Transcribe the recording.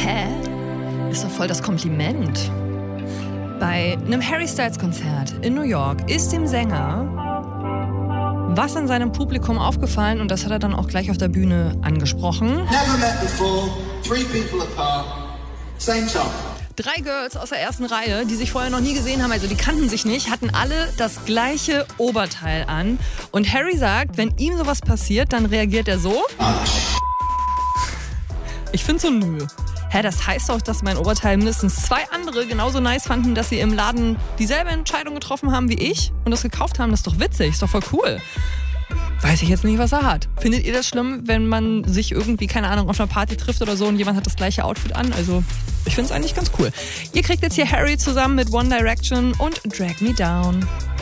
Hä? Ist doch voll das Kompliment. Bei einem Harry Styles Konzert in New York ist dem Sänger was an seinem Publikum aufgefallen und das hat er dann auch gleich auf der Bühne angesprochen. Never met before, 3 people apart, same song. 3 Girls aus der ersten Reihe, die sich vorher noch nie gesehen haben, also die kannten sich nicht, hatten alle das gleiche Oberteil an. Und Harry sagt, wenn ihm sowas passiert, dann reagiert er so. Ich finde so nö. Hä, das heißt doch, dass mein Oberteil mindestens 2 andere genauso nice fanden, dass sie im Laden dieselbe Entscheidung getroffen haben wie ich und das gekauft haben. Das ist doch witzig, ist doch voll cool. Weiß ich jetzt nicht, was er hat. Findet ihr das schlimm, wenn man sich irgendwie, keine Ahnung, auf einer Party trifft oder so und jemand hat das gleiche Outfit an? Also, ich finde es eigentlich ganz cool. Ihr kriegt jetzt hier Harry zusammen mit One Direction und Drag Me Down.